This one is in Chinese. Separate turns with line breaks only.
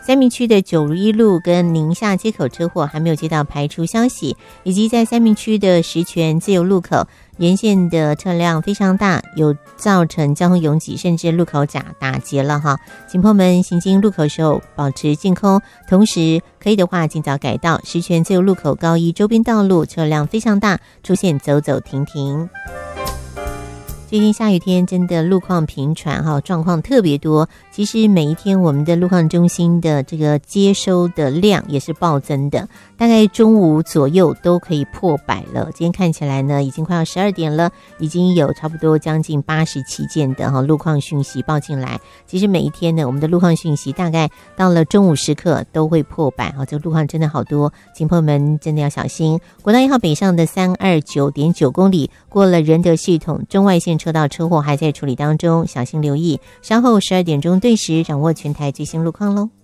三民区的九如一路跟宁夏街口车祸还没有接到排除消息，以及在三民区的石泉自由路口沿线的车辆非常大，有造成交通拥挤，甚至路口打结了哈。请朋友们行经路口时候保持净空，同时可以的话尽早改道。石泉自由路口高一周边道路车辆非常大，出现走走停停。最近下雨天真的路况频传哈，状况特别多。其实每一天我们的路况中心的这个接收的量也是暴增的，大概中午左右都可以破100了。今天看起来呢，已经快要12点了，已经有差不多将近87件的路况讯息报进来。其实每一天呢，我们的路况讯息大概到了中午时刻都会破100哈，这个路况真的好多，请朋友们真的要小心。国道1号北上的329.9公里过了仁德系统中外线车道车祸还在处理当中，小心留意。稍后12点钟对时掌握全台最新路况喽。